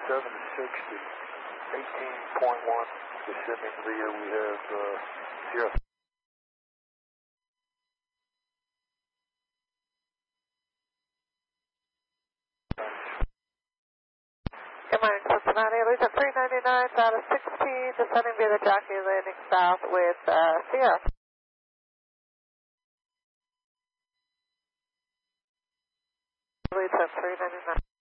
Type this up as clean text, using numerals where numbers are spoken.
760, 18.1, descending via, we have Sierra. Good morning, Cincinnati. Lisa 399 out of 16, descending via the jockey, landing south with Sierra. Lisa 399.